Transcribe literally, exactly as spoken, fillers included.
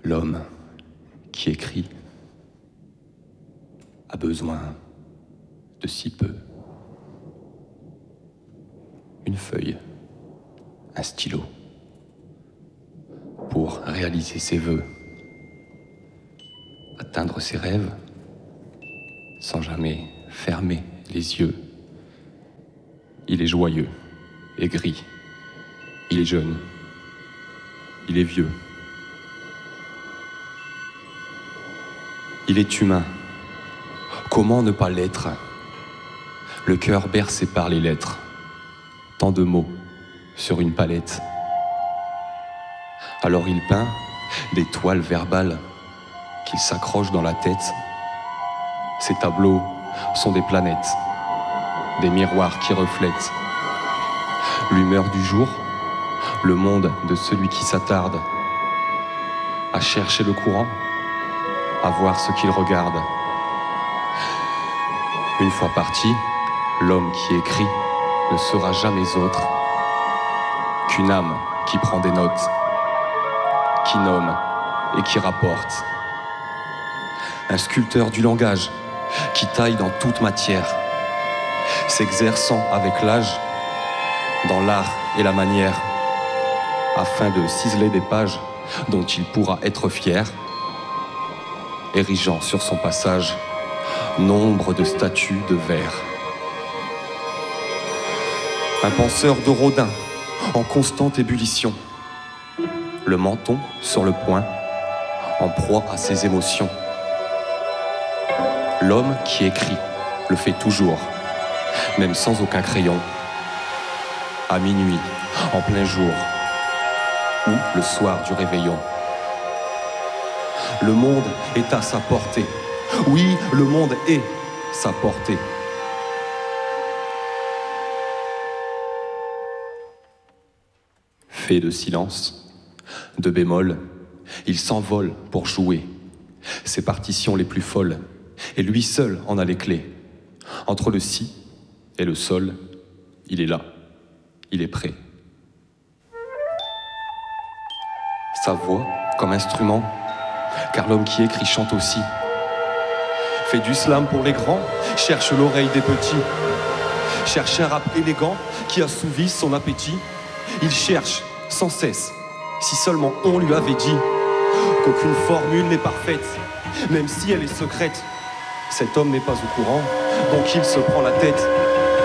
L'homme qui écrit a besoin de si peu. Une feuille, un stylo, pour réaliser ses vœux, atteindre ses rêves, sans jamais fermer les yeux. Il est joyeux et gris, il est jeune, il est vieux. Il est humain. Comment ne pas l'être? Le cœur bercé par les lettres. Tant de mots sur une palette. Alors il peint des toiles verbales qu'il s'accroche dans la tête. Ces tableaux sont des planètes, des miroirs qui reflètent l'humeur du jour, le monde de celui qui s'attarde à chercher le courant, à voir ce qu'il regarde. Une fois parti, l'homme qui écrit ne sera jamais autre qu'une âme qui prend des notes, qui nomme et qui rapporte. Un sculpteur du langage qui taille dans toute matière, s'exerçant avec l'âge dans l'art et la manière, afin de ciseler des pages dont il pourra être fier, érigeant sur son passage nombre de statues de verre. Un penseur de Rodin en constante ébullition, le menton sur le poing, en proie à ses émotions. L'homme qui écrit le fait toujours, même sans aucun crayon, à minuit, en plein jour, ou le soir du réveillon. Le monde est à sa portée. Oui, le monde est sa portée. Fait de silence, de bémol, il s'envole pour jouer ses partitions les plus folles, et lui seul en a les clés. Entre le si et le sol, il est là, il est prêt. Sa voix comme instrument, car l'homme qui écrit chante aussi. Fait du slam pour les grands, cherche l'oreille des petits. Cherche un rap élégant qui assouvisse son appétit. Il cherche sans cesse, si seulement on lui avait dit qu'aucune formule n'est parfaite, même si elle est secrète. Cet homme n'est pas au courant, donc il se prend la tête.